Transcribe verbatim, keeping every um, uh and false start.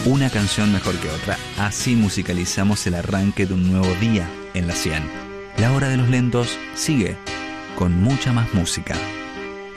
Una canción mejor que otra. Así musicalizamos el arranque de un nuevo día en la cien. La hora de los lentos sigue con mucha más música.